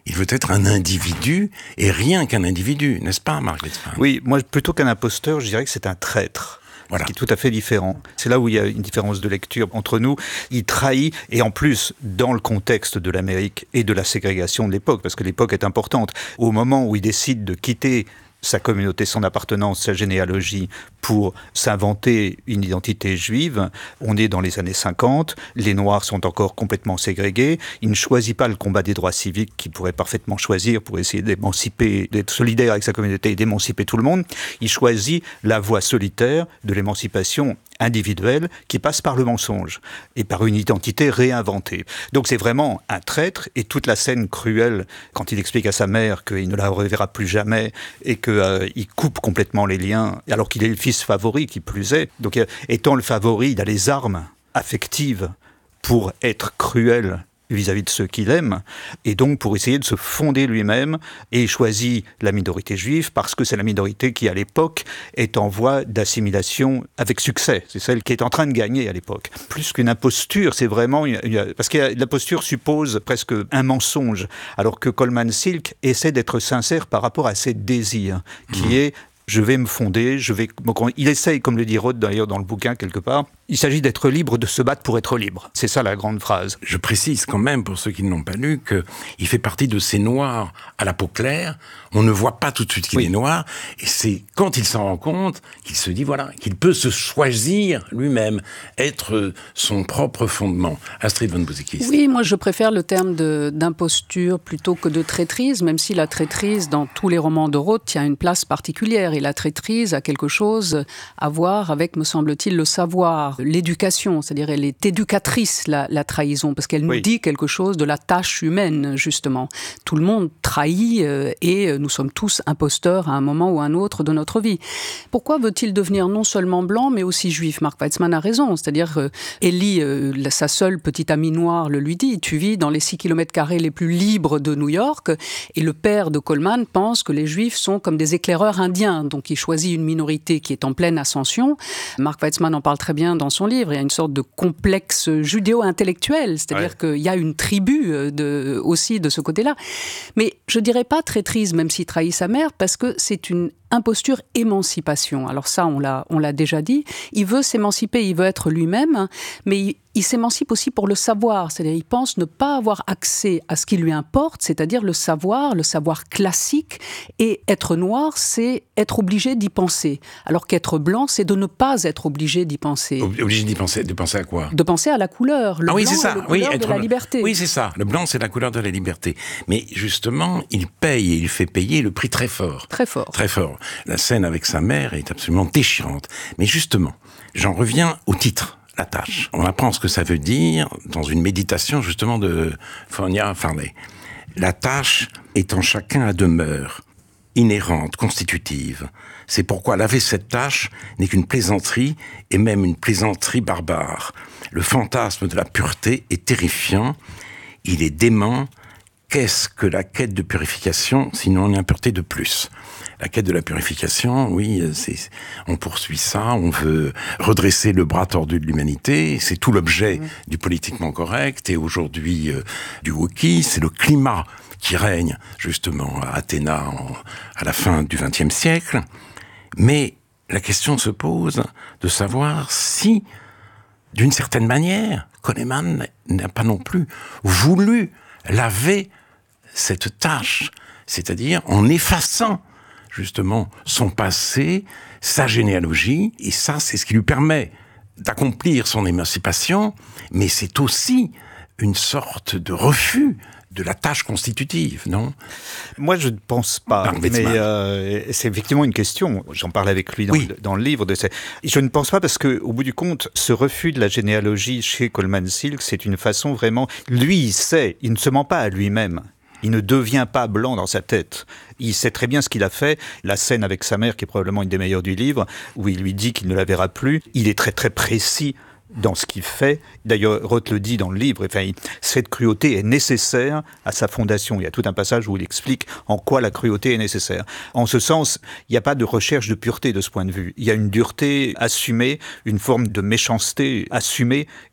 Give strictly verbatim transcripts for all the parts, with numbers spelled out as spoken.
Il veut être un individu, et rien qu'un individu, n'est-ce pas, Marc Weitzman ? Oui, moi, plutôt qu'un imposteur, je dirais que c'est un traître. Voilà. Ce qui est tout à fait différent. C'est là où il y a une différence de lecture entre nous. Il trahit, et en plus, dans le contexte de l'Amérique et de la ségrégation de l'époque, parce que l'époque est importante, au moment où il décide de quitter sa communauté, son appartenance, sa généalogie, pour s'inventer une identité juive. On est dans les années cinquante, les Noirs sont encore complètement ségrégés, il ne choisit pas le combat des droits civiques qu'il pourrait parfaitement choisir pour essayer d'émanciper, d'être solidaire avec sa communauté et d'émanciper tout le monde. Il choisit la voie solitaire de l'émancipation individuelle qui passe par le mensonge et par une identité réinventée. Donc c'est vraiment un traître, et toute la scène cruelle quand il explique à sa mère qu'il ne la reverra plus jamais et qu'il euh, coupe complètement les liens alors qu'il est le fils favori qui plus est. Donc euh, étant le favori, il a les armes affectives pour être cruel vis-à-vis de ceux qu'il aime, et donc pour essayer de se fonder lui-même, et il choisit la minorité juive parce que c'est la minorité qui, à l'époque, est en voie d'assimilation avec succès. C'est celle qui est en train de gagner à l'époque. Plus qu'une imposture, c'est vraiment... Une, une, parce que l'imposture suppose presque un mensonge, alors que Coleman Silk essaie d'être sincère par rapport à ses désirs, qui mmh. est... Je vais me fonder, je vais... Il essaye, comme le dit Roth d'ailleurs dans le bouquin quelque part, il s'agit d'être libre, de se battre pour être libre. C'est ça la grande phrase. Je précise quand même, pour ceux qui ne l'ont pas lu, qu'il fait partie de ces noirs à la peau claire. On ne voit pas tout de suite qu'il oui. est noir. Et c'est quand il s'en rend compte qu'il se dit, voilà, qu'il peut se choisir lui-même, être son propre fondement. Astrid von Bozekist. Oui, moi je préfère le terme de, d'imposture plutôt que de traîtrise, même si la traîtrise, dans tous les romans de Roth, tient une place particulière. Et la traîtrise a quelque chose à voir avec, me semble-t-il, le savoir, l'éducation, c'est-à-dire elle est éducatrice, la, la trahison, parce qu'elle nous oui. dit quelque chose de la tâche humaine, justement. Tout le monde trahit euh, et nous sommes tous imposteurs à un moment ou à un autre de notre vie. Pourquoi veut-il devenir non seulement blanc, mais aussi juif ? Marc Weitzman a raison, c'est-à-dire euh, Ellie, euh, sa seule petite amie noire, le lui dit, tu vis dans les six kilomètres carrés les plus libres de New York, et le père de Coleman pense que les juifs sont comme des éclaireurs indiens. Donc il choisit une minorité qui est en pleine ascension. Marc Weitzman en parle très bien dans son livre. Il y a une sorte de complexe judéo-intellectuel, c'est-à-dire ouais. qu'il y a une tribu de, aussi de ce côté-là. Mais je dirais pas traîtrise, même s'il trahit sa mère, parce que c'est une imposture émancipation. Alors ça, on l'a, on l'a déjà dit. Il veut s'émanciper, il veut être lui-même, mais il, il s'émancipe aussi pour le savoir. C'est-à-dire, il pense ne pas avoir accès à ce qui lui importe, c'est-à-dire le savoir, le savoir classique. Et être noir, c'est être obligé d'y penser. Alors qu'être blanc, c'est de ne pas être obligé d'y penser. Obligé d'y penser, de penser à quoi ? De penser à la couleur. Le ah oui, blanc, c'est ça. la couleur oui, de la liberté. Oui, c'est ça. Le blanc, c'est la couleur de la liberté. Mais justement, il paye et il fait payer le prix très fort. Très fort. Très fort. La scène avec sa mère est absolument déchirante. Mais justement, j'en reviens au titre, La Tâche. On apprend ce que ça veut dire dans une méditation justement de Fournier Farley. La tâche est en chacun à demeure, inhérente, constitutive. C'est pourquoi laver cette tâche n'est qu'une plaisanterie, et même une plaisanterie barbare. Le fantasme de la pureté est terrifiant, il est dément. Qu'est-ce que la quête de purification, sinon une impureté de plus ? La quête de la purification, oui, c'est, on poursuit ça, on veut redresser le bras tordu de l'humanité, c'est tout l'objet mmh. du politiquement correct, et aujourd'hui euh, du wokisme, c'est le climat qui règne justement à Athéna en, à la fin du vingtième siècle. Mais la question se pose de savoir si, d'une certaine manière, Coleman n'a pas non plus voulu laver cette tâche, c'est-à-dire en effaçant justement son passé, sa généalogie, et ça, c'est ce qui lui permet d'accomplir son émancipation, mais c'est aussi une sorte de refus de la tâche constitutive, non ? Moi, je ne pense pas, mais euh, c'est effectivement une question. J'en parle avec lui dans, oui. le, dans le livre. De ces... Je ne pense pas parce qu'au bout du compte, ce refus de la généalogie chez Coleman Silk, c'est une façon vraiment... Lui, il sait, il ne se ment pas à lui-même. Il ne devient pas blanc dans sa tête. Il sait très bien ce qu'il a fait. La scène avec sa mère, qui est probablement une des meilleures du livre, où il lui dit qu'il ne la verra plus, il est très très précis dans ce qu'il fait. D'ailleurs, Roth le dit dans le livre, enfin, cette cruauté est nécessaire à sa fondation. Il y a tout un passage où il explique en quoi la cruauté est nécessaire. En ce sens, il n'y a pas de recherche de pureté de ce point de vue. Il y a une dureté assumée, une forme de méchanceté assumée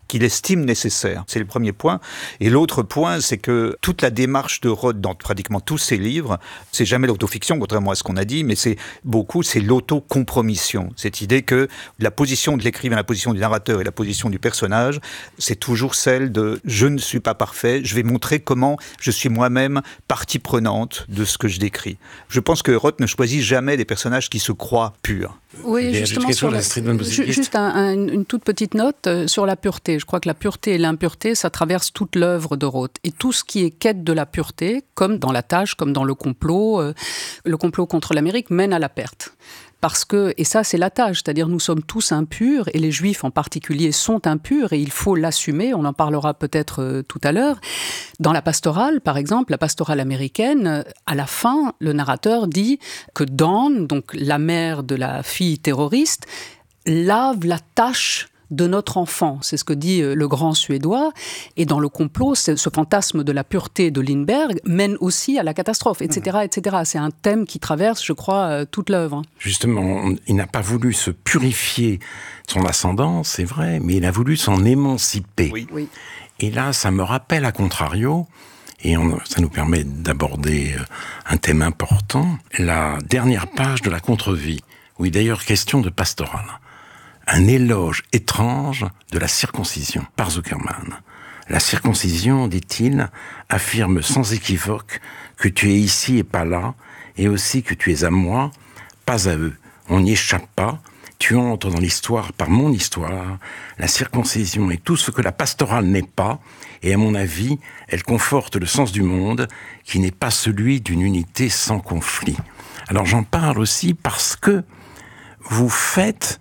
qu'il estime nécessaire. C'est le premier point. Et l'autre point, c'est que toute la démarche de Roth dans pratiquement tous ses livres, c'est jamais l'autofiction, contrairement à ce qu'on a dit, mais c'est beaucoup, c'est l'autocompromission. Cette idée que la position de l'écrivain, la position du narrateur et la position du personnage, c'est toujours celle de « je ne suis pas parfait, je vais montrer comment je suis moi-même partie prenante de ce que je décris ». Je pense que Roth ne choisit jamais des personnages qui se croient purs. Oui, justement, sur la, juste un, un, une toute petite note euh, sur la pureté. Je crois que la pureté et l'impureté, ça traverse toute l'œuvre de Roth. Et tout ce qui est quête de la pureté, comme dans La Tâche, comme dans Le Complot, euh, le complot contre l'Amérique mène à la perte. Parce que, et ça c'est la tâche, c'est-à-dire nous sommes tous impurs, et les Juifs en particulier sont impurs, et il faut l'assumer, on en parlera peut-être euh, tout à l'heure. Dans la pastorale, par exemple, la pastorale américaine, à la fin, le narrateur dit que Dawn, donc la mère de la fille terroriste, lave la tache de notre enfant, c'est ce que dit le grand Suédois. Et dans Le Complot, ce fantasme de la pureté de Lindbergh mène aussi à la catastrophe, et cetera, et cetera. C'est un thème qui traverse, je crois, toute l'œuvre. Justement, il n'a pas voulu se purifier de son ascendance, c'est vrai, mais il a voulu s'en émanciper. Oui. Oui. Et là, ça me rappelle, à contrario, et on, ça nous permet d'aborder un thème important, la dernière page de La Contre-vie, où il est d'ailleurs question de pastorale. Un éloge étrange de la circoncision par Zuckerman. La circoncision, dit-il, affirme sans équivoque que tu es ici et pas là, et aussi que tu es à moi, pas à eux. On n'y échappe pas, tu entres dans l'histoire par mon histoire. La circoncision est tout ce que la pastorale n'est pas, et à mon avis, elle conforte le sens du monde, qui n'est pas celui d'une unité sans conflit. Alors j'en parle aussi parce que vous faites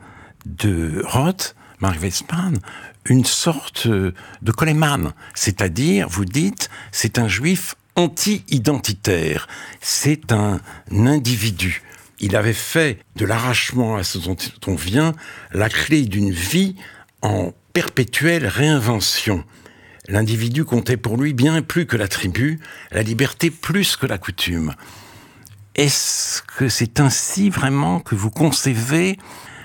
de Roth, Mark Weizmann, une sorte de Coleman. C'est-à-dire, vous dites, c'est un juif anti-identitaire. C'est un individu. Il avait fait de l'arrachement à ce dont on vient la clé d'une vie en perpétuelle réinvention. L'individu comptait pour lui bien plus que la tribu, la liberté plus que la coutume. Est-ce que c'est ainsi vraiment que vous concevez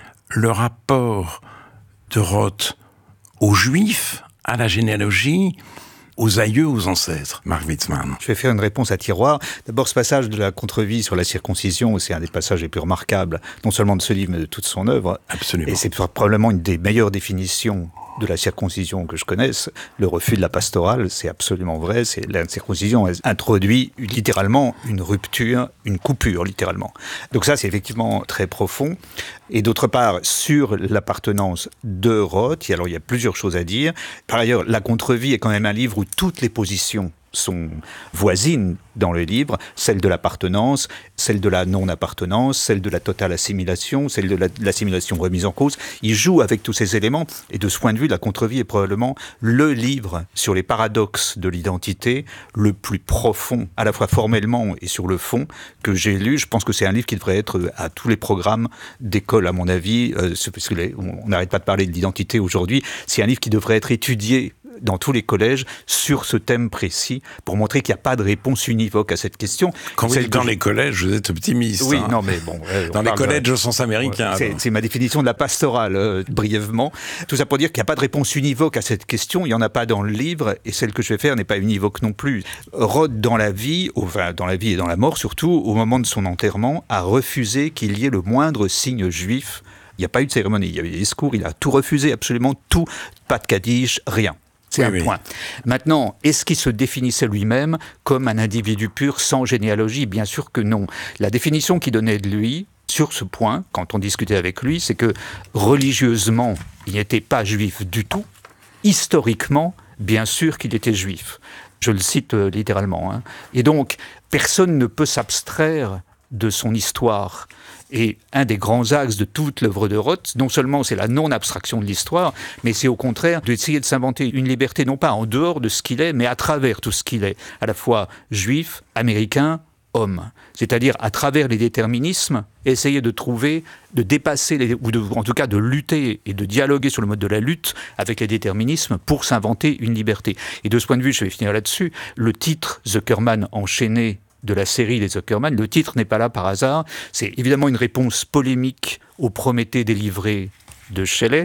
le rapport de Roth aux Juifs, à la généalogie, aux aïeux, aux ancêtres, Mark Weizmann? Je vais faire une réponse à tiroir. D'abord, ce passage de La Contre-vie sur la circoncision, c'est un des passages les plus remarquables, non seulement de ce livre, mais de toute son œuvre. Absolument. Et c'est probablement une des meilleures définitions de la circoncision que je connaisse. Le refus de la pastorale, c'est absolument vrai. C'est, la circoncision introduit littéralement une rupture, une coupure, littéralement. Donc ça, c'est effectivement très profond. Et d'autre part, sur l'appartenance de Roth, alors il y a plusieurs choses à dire. Par ailleurs, La Contre-vie est quand même un livre où toutes les positions sont voisines dans le livre, celle de l'appartenance, celle de la non-appartenance, celle de la totale assimilation, celle de la, l'assimilation remise en cause. Il joue avec tous ces éléments, et de ce point de vue, La Contre-vie est probablement le livre sur les paradoxes de l'identité le plus profond, à la fois formellement et sur le fond, que j'ai lu. Je pense que c'est un livre qui devrait être à tous les programmes d'école, à mon avis, euh, parce qu'on n'arrête pas de parler de l'identité aujourd'hui. C'est un livre qui devrait être étudié dans tous les collèges sur ce thème précis pour montrer qu'il n'y a pas de réponse univoque à cette question. Quand vous êtes dans les collèges, vous êtes optimiste. Oui, hein. non, mais bon. Euh, dans les collèges de... au sens américain. Ouais, c'est, c'est ma définition de la pastorale, euh, brièvement. Tout ça pour dire qu'il n'y a pas de réponse univoque à cette question. Il n'y en a pas dans le livre, et celle que je vais faire n'est pas univoque non plus. Roth, dans la vie, enfin, dans la vie et dans la mort surtout, au moment de son enterrement, a refusé qu'il y ait le moindre signe juif. Il n'y a pas eu de cérémonie, il y a eu des discours, il a tout refusé, absolument tout. Pas de kaddish, rien. C'est oui, un oui. point. Maintenant, est-ce qu'il se définissait lui-même comme un individu pur sans généalogie? Bien sûr que non. La définition qu'il donnait de lui, sur ce point, quand on discutait avec lui, c'est que religieusement, il n'était pas juif du tout. Historiquement, bien sûr qu'il était juif. Je le cite euh, littéralement. Hein. Et donc, personne ne peut s'abstraire de son histoire. Et un des grands axes de toute l'œuvre de Roth, non seulement c'est la non-abstraction de l'histoire, mais c'est au contraire d'essayer de s'inventer une liberté, non pas en dehors de ce qu'il est, mais à travers tout ce qu'il est, à la fois juif, américain, homme. C'est-à-dire à travers les déterminismes, essayer de trouver, de dépasser, les, ou de, en tout cas de lutter et de dialoguer sur le mode de la lutte avec les déterminismes pour s'inventer une liberté. Et de ce point de vue, je vais finir là-dessus, le titre Zuckerman enchaîné de la série des Zuckerman, le titre n'est pas là par hasard, c'est évidemment une réponse polémique au Prométhée délivré de Shelley,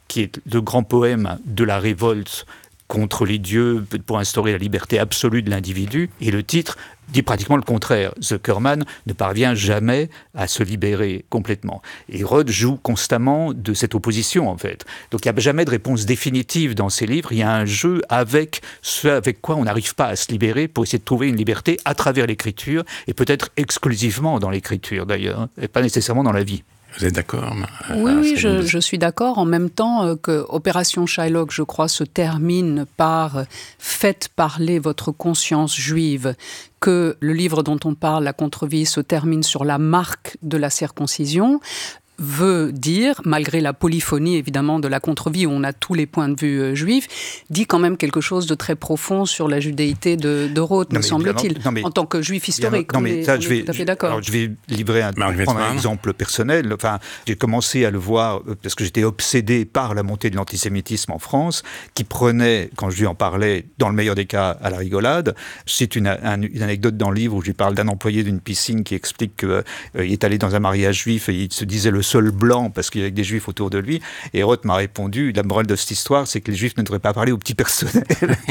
qui est le grand poème de la révolte contre les dieux pour instaurer la liberté absolue de l'individu. Et le titre dit pratiquement le contraire. Zuckerman ne parvient jamais à se libérer complètement. Et Roth joue constamment de cette opposition, en fait. Donc il n'y a jamais de réponse définitive dans ses livres. Il y a un jeu avec ce avec quoi on n'arrive pas à se libérer pour essayer de trouver une liberté à travers l'écriture, et peut-être exclusivement dans l'écriture, d'ailleurs, et pas nécessairement dans la vie. Vous êtes d'accord? Oui, oui, je, je suis d'accord. En même temps euh, que Opération Shylock, je crois, se termine par euh, « Faites parler votre conscience juive », que le livre dont on parle, La Contre-vie, se termine sur la marque de la circoncision, veut dire, malgré la polyphonie évidemment de La Contre-vie où on a tous les points de vue euh, juifs, dit quand même quelque chose de très profond sur la judéité de, de Roth, me semble-t-il, mais, en tant que juif historique. Non, mais on ça, est, je vais, tout à fait d'accord. Alors, je vais livrer un, prendre un exemple personnel. Enfin, j'ai commencé à le voir parce que j'étais obsédé par la montée de l'antisémitisme en France, qui prenait, quand je lui en parlais, dans le meilleur des cas, à la rigolade. C'est une, un, une anecdote dans le livre où je lui parle d'un employé d'une piscine qui explique qu'il euh, est allé dans un mariage juif et il se disait le seul blanc parce qu'il y avait des juifs autour de lui. Et Roth m'a répondu, la morale de cette histoire, c'est que les juifs ne devraient pas parler au petit personnel.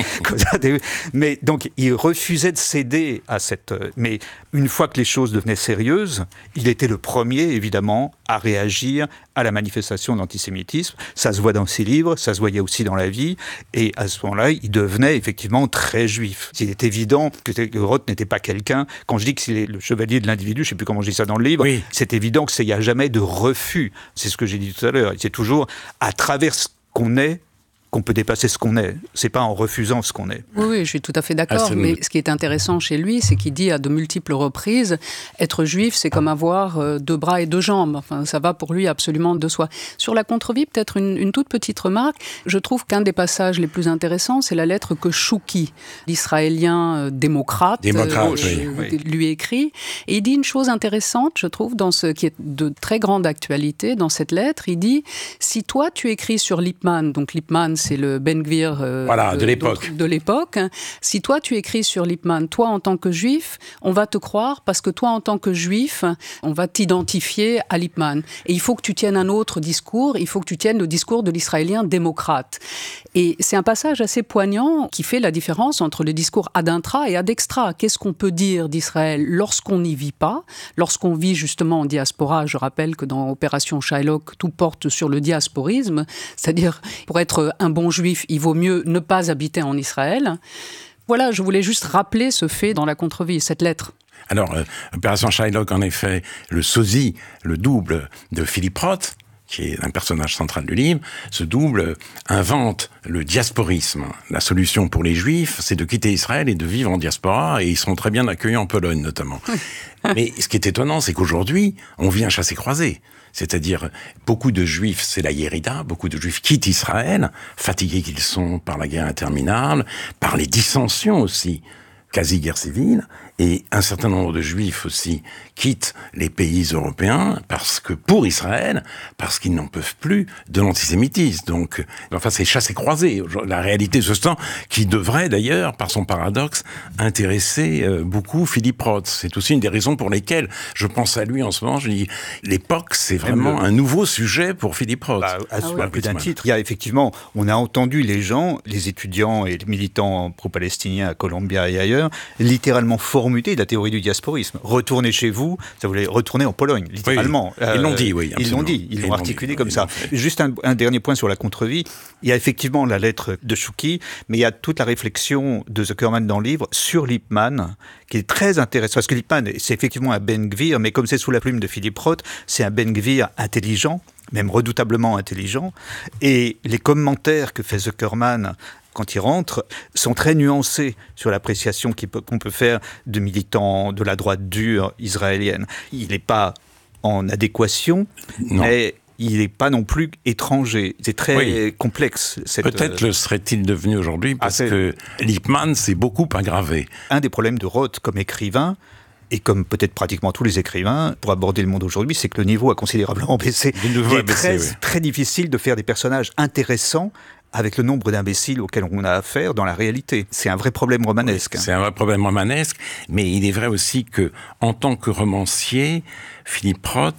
Mais donc, il refusait de céder à cette... Mais une fois que les choses devenaient sérieuses, il était le premier, évidemment, à réagir à la manifestation d'antisémitisme. Ça se voit dans ses livres, ça se voyait aussi dans la vie. Et à ce moment-là, il devenait effectivement très juif. Il est évident que Roth n'était pas quelqu'un... Quand je dis que c'est le chevalier de l'individu, je ne sais plus comment je dis ça dans le livre, oui. C'est évident qu'il n'y a jamais de refus. C'est ce que j'ai dit tout à l'heure. C'est toujours à travers ce qu'on est qu'on peut dépasser ce qu'on est. C'est pas en refusant ce qu'on est. Oui, oui, je suis tout à fait d'accord. Ah, mais ce qui est intéressant chez lui, c'est qu'il dit à de multiples reprises, être juif, c'est comme avoir deux bras et deux jambes. Enfin, ça va pour lui absolument de soi. Sur La Contre-vie, peut-être une, une toute petite remarque. Je trouve qu'un des passages les plus intéressants, c'est la lettre que Chouki, l'Israélien démocrate, démocrate euh, oui, lui oui. écrit. Et il dit une chose intéressante, je trouve, dans ce qui est de très grande actualité, dans cette lettre. Il dit, si toi, tu écris sur Lippmann, donc Lippmann, c'est le Ben Gvir euh, voilà, de, de l'époque. De l'époque. Si toi, tu écris sur Lippmann, toi, en tant que juif, on va te croire parce que toi, en tant que juif, on va t'identifier à Lippmann. Et il faut que tu tiennes un autre discours, il faut que tu tiennes le discours de l'Israélien démocrate. Et c'est un passage assez poignant qui fait la différence entre le discours ad intra et ad extra. Qu'est-ce qu'on peut dire d'Israël lorsqu'on n'y vit pas, lorsqu'on vit justement en diaspora? Je rappelle que dans Opération Shylock, tout porte sur le diasporisme, c'est-à-dire pour être un bon juif, il vaut mieux ne pas habiter en Israël. Voilà, je voulais juste rappeler ce fait dans La Contre-vie, cette lettre. Alors, euh, Opération Shylock, en effet, le sosie, le double de Philippe Roth, qui est un personnage central du livre, ce double invente le diasporisme. La solution pour les Juifs, c'est de quitter Israël et de vivre en diaspora, et ils seront très bien accueillis en Pologne, notamment. Mais ce qui est étonnant, c'est qu'aujourd'hui, on vient chasser-croiser. C'est-à-dire, beaucoup de Juifs, c'est la Yérida, beaucoup de Juifs quittent Israël, fatigués qu'ils sont par la guerre interminable, par les dissensions aussi, quasi-guerre civile, et un certain nombre de Juifs aussi quittent les pays européens parce que, pour Israël, parce qu'ils n'en peuvent plus de l'antisémitisme. Donc, enfin, c'est chassé-croisé, la réalité de ce temps, qui devrait d'ailleurs, par son paradoxe, intéresser euh, beaucoup Philippe Roth. C'est aussi une des raisons pour lesquelles je pense à lui en ce moment. Je dis, l'époque, c'est vraiment un nouveau sujet pour Philippe Roth. Bah, à ah, ouais. plus d'un titre. Il y a effectivement, on a entendu les gens, les étudiants et les militants pro-palestiniens à Columbia et ailleurs, littéralement formuler la théorie du diasporisme. Retournez chez vous, ça voulait retourner en Pologne, littéralement. Oui, ils l'ont dit, oui. Absolument. Ils l'ont dit, ils l'ont articulé comme ça. Juste un, un dernier point sur La Contre-vie. Il y a effectivement la lettre de Chouki, mais il y a toute la réflexion de Zuckerman dans le livre sur Lippmann, qui est très intéressante. Parce que Lippmann, c'est effectivement un Ben Gvir, mais comme c'est sous la plume de Philippe Roth, c'est un Ben Gvir intelligent, même redoutablement intelligent. Et les commentaires que fait Zuckerman quand il rentre, sont très nuancés sur l'appréciation qu'on peut faire de militants de la droite dure israélienne. Il n'est pas en adéquation, non. mais il n'est pas non plus étranger. C'est très oui. complexe. Cette... Peut-être le serait-il devenu aujourd'hui, parce ah, que Lippmann s'est beaucoup aggravé. Un des problèmes de Roth comme écrivain, et comme peut-être pratiquement tous les écrivains, pour aborder le monde aujourd'hui, c'est que le niveau a considérablement baissé. Il est très, baissé, oui. très difficile de faire des personnages intéressants avec le nombre d'imbéciles auxquels on a affaire dans la réalité. C'est un vrai problème romanesque. Oui, c'est un vrai problème romanesque, mais il est vrai aussi que, en tant que romancier, Philippe Roth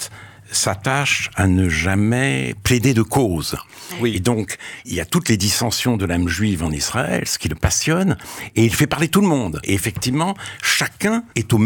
s'attache à ne jamais plaider de cause. Oui. Et donc, il y a toutes les dissensions de l'âme juive en Israël, ce qui le passionne, et il fait parler tout le monde. Et effectivement, chacun est au